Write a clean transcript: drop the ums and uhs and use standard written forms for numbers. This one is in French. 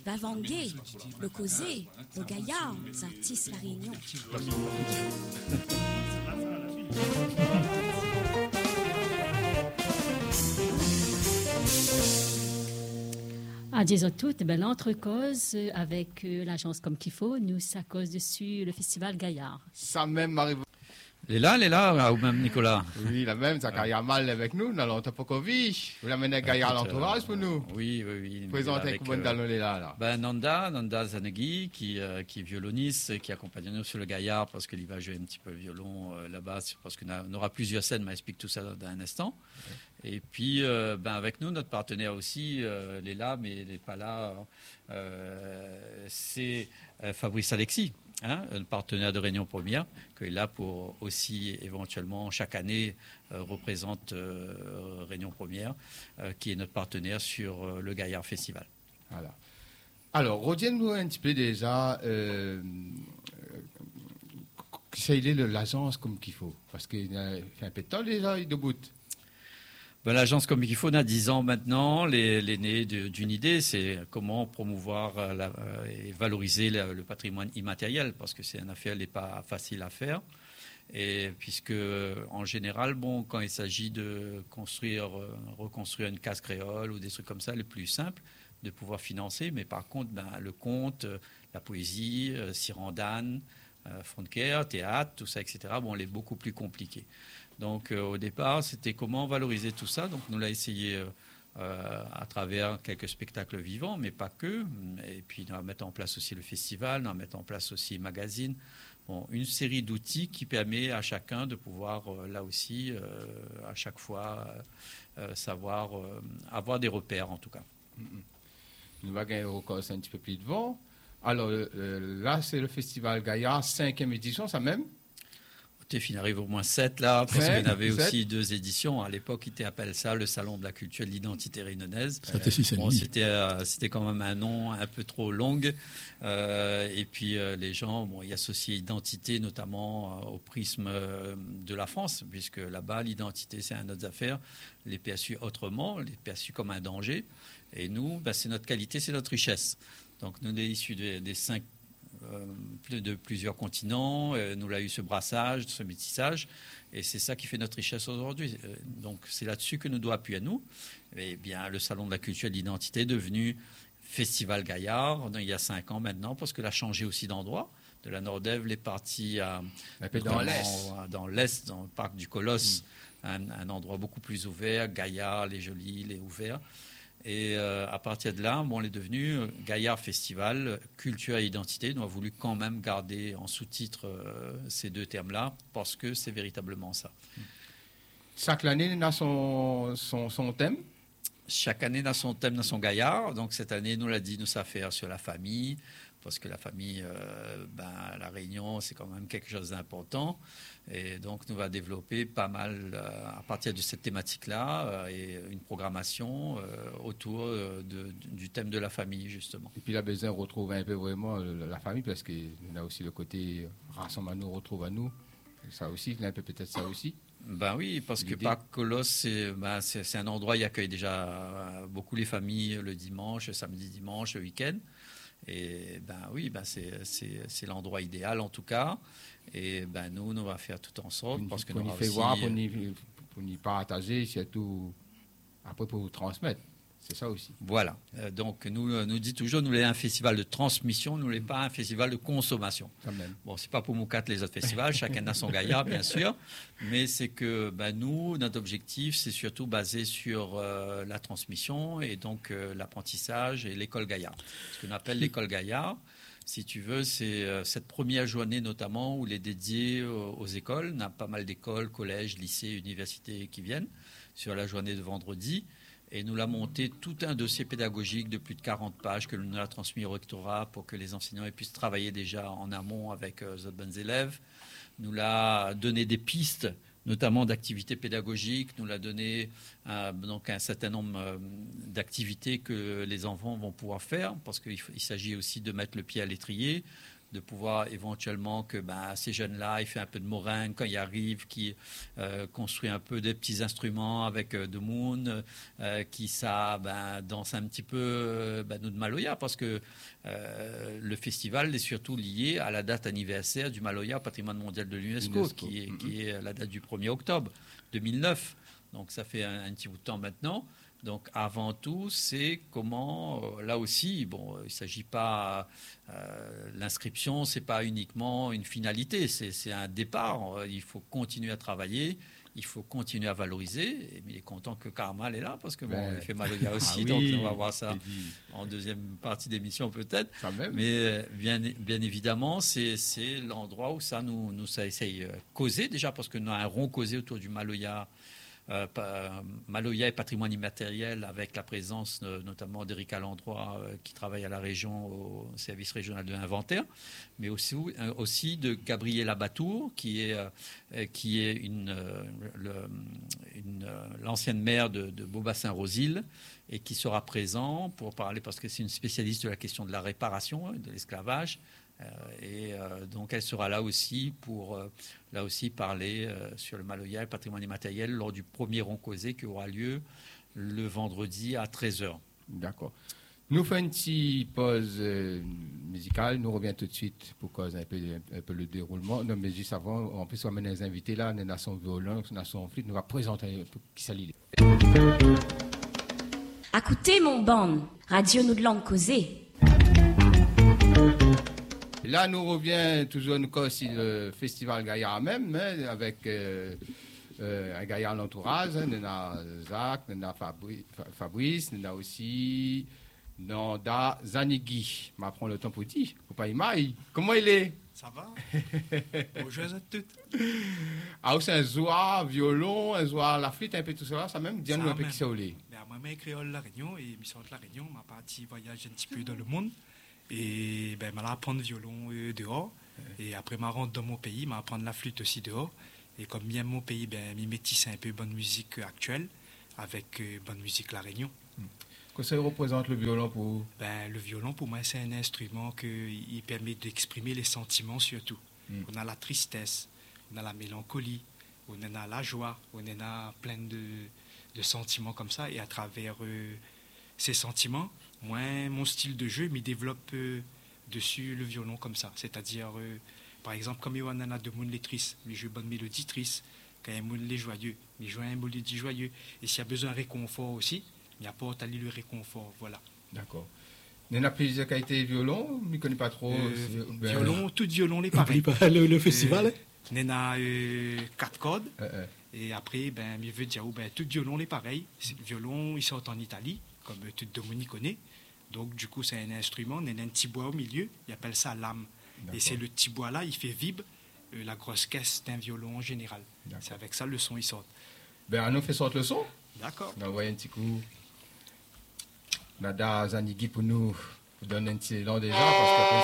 Bavanguer, le causer, le gaillard, ça tisse la réunion. Disons toutes, l'entrecause avec l'agence Comme qu'il faut, nous, ça cause dessus le festival Gaillard. Ça même m'arrive. Les là, ou même Nicolas. Oui, la même, ça a mal avec nous, nous allons pas Covid. Vous l'amenez Gaillard à l'entourage pour nous. Oui. Présentez comment dans le là. Nanda Zanegui, qui est violoniste, qui accompagne nous sur le Gaillard, parce qu'il va jouer un petit peu le violon là-bas, parce qu'on aura plusieurs scènes, mais explique tout ça dans un instant. Ouais. Et puis, avec nous, notre partenaire aussi, Léla, mais il n'est pas là, c'est Fabrice Alexis. Un partenaire de Réunion Première, qui est là pour aussi éventuellement chaque année représente Réunion Première, qui est notre partenaire sur le Gaillard Festival. Voilà. Alors, rediens-nous un petit peu déjà, c'est l'agence Comme qu'il faut, parce qu'il a fait un peu de temps déjà, il debout. L'agence Comme qu'il faut, on a 10 ans maintenant. L'aîné d'une idée, c'est comment promouvoir et valoriser le patrimoine immatériel, parce que c'est une affaire qui n'est pas facile à faire. Et puisque, en général, quand il s'agit de reconstruire une case créole ou des trucs comme ça, le plus simple de pouvoir financer. Mais par contre, le conte, la poésie, Sirandane, Frontière, théâtre, tout ça, etc., elle est beaucoup plus compliquée. Donc, au départ, c'était comment valoriser tout ça. Donc, nous l'avons essayé à travers quelques spectacles vivants, mais pas que. Et puis, nous allons mettre en place aussi le festival, nous allons mettre en place aussi le magazine. Une série d'outils qui permet à chacun de pouvoir, là aussi, à chaque fois, savoir avoir des repères, en tout cas. Nous allons gagner encore un petit peu plus de vent. Alors, là, c'est le festival Gaillard, 5e édition, ça même? Il arrive au moins 7 là, parce qu'il y en avait aussi 2 éditions. À l'époque, ils appellent ça le Salon de la culture et de l'identité réunionnaise. C'était quand même un nom un peu trop long. Et puis les gens y associaient identité, notamment au prisme de la France, puisque là-bas, l'identité, c'est une autre affaire. Les perçus autrement, les perçus comme un danger. Et nous, c'est notre qualité, c'est notre richesse. Donc nous, on est issus des 5 de plusieurs continents, nous l'avons eu ce brassage, ce métissage, et c'est ça qui fait notre richesse aujourd'hui. Donc c'est là-dessus que nous devons appuyer à nous. Et bien, le Salon de la culture et de l'identité est devenu Festival Gaillard il y a 5 ans maintenant, parce qu'il a changé aussi d'endroit. De la Nordève, les parties dans l'Est, dans le parc du Colosse, un endroit beaucoup plus ouvert, Gaillard, les Jolis, les ouverts. Et à partir de là, on est devenu Gaillard Festival, culture et identité. Nous avons voulu quand même garder en sous-titre ces 2 termes-là, parce que c'est véritablement ça. Chaque année, il a son thème. Chaque année, il a son thème dans son Gaillard. Donc cette année, nous l'a dit, nous ça faire sur la famille, parce que la famille, la Réunion, c'est quand même quelque chose d'important. Et donc, nous va développer pas mal, à partir de cette thématique-là, et une programmation autour du thème de la famille, justement. Et puis, la besoin de retrouver un peu vraiment la famille, parce qu'il y a aussi le côté rassemble à nous, retrouve à nous. Ça aussi, il y a un peu peut-être ça aussi. Oui, parce que Parc Colosse, c'est un endroit où il accueille déjà beaucoup les familles le dimanche, samedi, dimanche, le week-end. Et c'est l'endroit idéal en tout cas. Et nous, on va faire tout en sorte parce que nous fait voir pour n'y partager, surtout après pour vous transmettre. C'est ça aussi. Voilà. Donc nous dit toujours, nous sommes un festival de transmission, nous ne sommes pas un festival de consommation. Bon, c'est pas pour Moukat les autres festivals, chacun a son Gaillard bien sûr, mais c'est que nous, notre objectif, c'est surtout basé sur la transmission et donc l'apprentissage et l'école Gaillard. Ce qu'on appelle l'école Gaillard, si tu veux, c'est cette première journée notamment où il est dédié aux écoles. On a pas mal d'écoles, collèges, lycées, universités qui viennent sur la journée de vendredi. Et nous l'avons monté tout un dossier pédagogique de plus de 40 pages que nous avons transmis au rectorat pour que les enseignants puissent travailler déjà en amont avec les bonnes élèves. Nous l'avons donné des pistes, notamment d'activités pédagogiques. Nous l'avons donné donc un certain nombre d'activités que les enfants vont pouvoir faire, parce qu'il s'agit aussi de mettre le pied à l'étrier, de pouvoir éventuellement que ces jeunes-là, ils font un peu de morin quand ils arrivent, qui construisent un peu des petits instruments avec de Moon, qui dansent un petit peu nous de Maloya, parce que le festival est surtout lié à la date anniversaire du Maloya, patrimoine mondial de l'UNESCO, qui est la date du 1er octobre 2009. Donc ça fait un petit bout de temps maintenant. Donc avant tout, c'est comment, là aussi, il ne s'agit pas, l'inscription, ce n'est pas uniquement une finalité, c'est un départ. Il faut continuer à travailler, il faut continuer à valoriser. Et il est content que Karmal est là, parce que il fait Maloya aussi, donc on va voir ça en deuxième partie d'émission peut-être. Mais bien évidemment, c'est l'endroit où ça ça essaye causer, déjà parce qu'on a un rond causé autour du Maloya. Maloya et patrimoine immatériel, avec la présence notamment d'Éric Alandroit qui travaille à la région au service régional de l'inventaire, mais aussi de Gabriel Abatour qui est l'ancienne maire de Beaubassin-Rosil et qui sera présent pour parler, parce que c'est une spécialiste de la question de la réparation de l'esclavage. Donc elle sera là aussi pour parler sur le Maloya et le patrimoine immatériel lors du premier rond causé qui aura lieu le vendredi à 13h. D'accord. Nous faisons une petite pause musicale. Nous revenons tout de suite pour causer un peu le déroulement. Non, mais juste avant, en plus, on a des invités là, on a son violon, on a son flûte. Nous va présenter un peu qui s'allie. Écoutez mon band, Radio Nous de Langue Causée. Là, nous revient toujours aussi le festival Gaillard même, avec un Gaillard l'entourage. On a Zach, on a Fabrice, on a aussi Nanda Zanigui. Je prends le temps pour dire. Faut pas y maille. Comment il est? Ça va? Bonjour à toutes. Ah, c'est un zoa, violon, un zoa, la flûte, un peu tout ça. Ça même, dis-nous un peu qui c'est au lait. Moi, je suis créole La Réunion et je sors de La Réunion. Je parti voyage un petit peu dans le monde. Et je vais apprendre le violon dehors. Et après, je rentre dans mon pays, je vais apprendre la flûte aussi dehors. Et comme bien mon pays, je métisse un peu bonne musique actuelle avec bonne musique La Réunion. Qu'est-ce que ça représente le violon pour vous? Le violon, pour moi, c'est un instrument qui permet d'exprimer les sentiments surtout. On a la tristesse, on a la mélancolie, on a la joie, on a plein de sentiments comme ça. Et à travers ces sentiments, moi, mon style de jeu me développe dessus le violon comme ça. C'est-à-dire, par exemple, comme on a de monde les tristes, mais je joue bonne mélodie triste. Quand il y a un monde les joyeux, mais je joue un mélodie joyeux. Et s'il y a besoin de réconfort aussi, il n'y a pas à le réconfort. Voilà. D'accord. Il y en a plusieurs qualités de violon, je ne connais pas trop. Violon, tout violon, les pareils. Le festival il y en a 4 cordes. Et après, il veut dire, tout violon, les pareils. Violon, ils sortent en Italie, comme tout le monde connaît. Donc, du coup, c'est un instrument, il y a un petit bois au milieu, il appelle ça lame. Et c'est le petit bois-là, il fait vibre la grosse caisse d'un violon en général. C'est avec ça le son, il sort. On nous fait sortir le son. D'accord. On va envoyer un petit coup. Nada Zanigui pour nous donner un petit élan déjà, parce qu'après